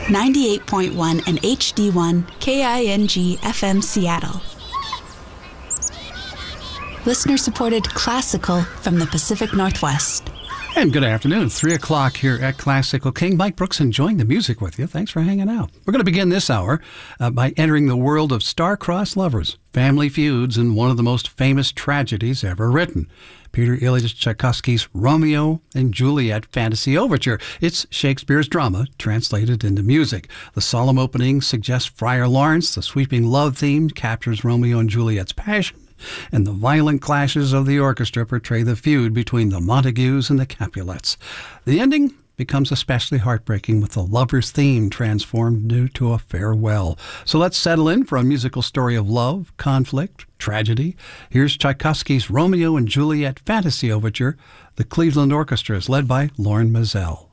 98.1 and HD1 KING FM Seattle. Listener-supported classical from the Pacific Northwest. And good afternoon. 3 o'clock here at Classical King. Mike Brooks enjoying the music with you. Thanks for hanging out. We're going to begin this hour by entering the world of star-crossed lovers, family feuds, and one of the most famous tragedies ever written. Peter Ilyich Tchaikovsky's Romeo and Juliet Fantasy Overture. It's Shakespeare's drama translated into music. The solemn opening suggests Friar Lawrence. The sweeping love theme captures Romeo and Juliet's passion. And the violent clashes of the orchestra portray the feud between the Montagues and the Capulets. The ending becomes especially heartbreaking with the lover's theme transformed into a farewell. So let's settle in for a musical story of love, conflict, tragedy. Here's Tchaikovsky's Romeo and Juliet Fantasy Overture. The Cleveland Orchestra is led by Lorin Maazel.